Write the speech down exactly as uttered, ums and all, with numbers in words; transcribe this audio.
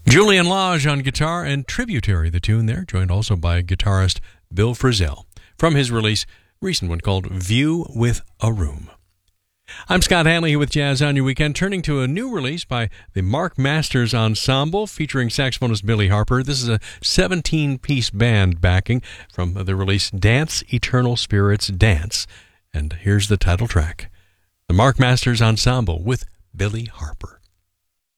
Julian Lage on guitar and Tributary, the tune there, joined also by guitarist Bill Frisell from his release, recent one called View with a Room. I'm Scott Hanley here with Jazz on Your Weekend, turning to a new release by the Mark Masters Ensemble featuring saxophonist Billy Harper. This is a seventeen-piece band backing from the release Dance, Eternal Spirits Dance. And here's the title track, the Mark Masters Ensemble with Billy Harper.